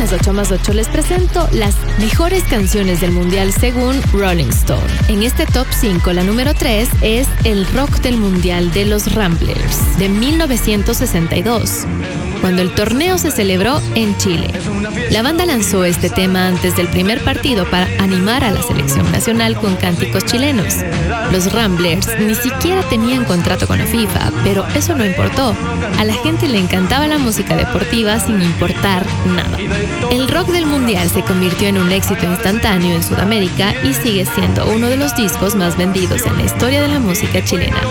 8+8 les presento las mejores canciones del mundial según Rolling Stone. En este top 5, la número 3 es el rock del mundial de los Ramblers de 1962, cuando el torneo se celebró en Chile. La banda lanzó este tema antes del primer partido para animar a la selección nacional con cánticos chilenos. Los Ramblers ni siquiera tenían contrato con la FIFA, pero eso no importó. A la gente le encantaba la música deportiva sin importar nada. El rock del mundial se convirtió en un éxito instantáneo en Sudamérica y sigue siendo uno de los discos más vendidos en la historia de la música chilena.